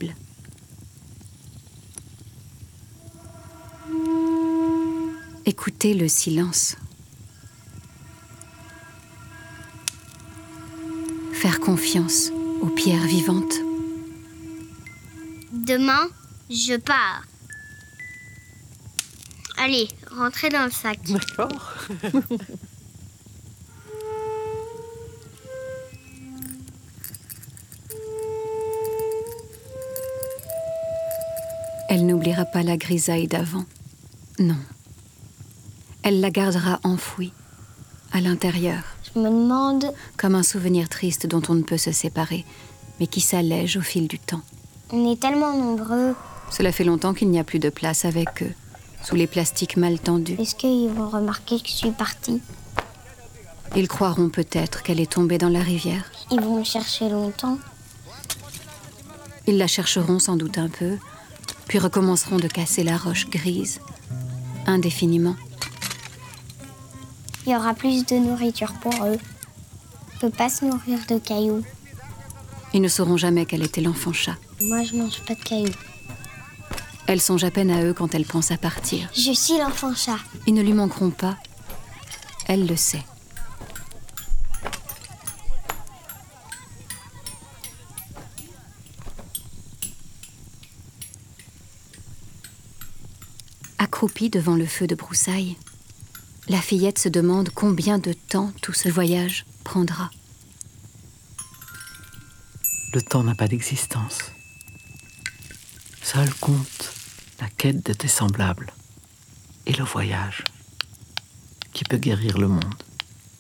paisible. Écoutez le silence. Faire confiance aux pierres vivantes. Demain, je pars. Allez, rentrez dans le sac. D'accord. Elle n'oubliera pas la grisaille d'avant. Non. Elle la gardera enfouie, à l'intérieur. Je me demande... Comme un souvenir triste dont on ne peut se séparer, mais qui s'allège au fil du temps. On est tellement nombreux. Cela fait longtemps qu'il n'y a plus de place avec eux, sous les plastiques mal tendus. Est-ce qu'ils vont remarquer que je suis partie? Ils croiront peut-être qu'elle est tombée dans la rivière. Ils vont me chercher longtemps. Ils la chercheront sans doute un peu, puis recommenceront de casser la roche grise, indéfiniment. Il y aura plus de nourriture pour eux. On peut pas se nourrir de cailloux. Ils ne sauront jamais qu'elle était l'enfant chat. Moi, je mange pas de cailloux. Elle songe à peine à eux quand elle pense à partir. Je suis l'enfant chat. Ils ne lui manqueront pas. Elle le sait. Accroupie devant le feu de broussailles, la fillette se demande combien de temps tout ce voyage prendra. Le temps n'a pas d'existence. Seul compte la quête de tes semblables et le voyage qui peut guérir le monde.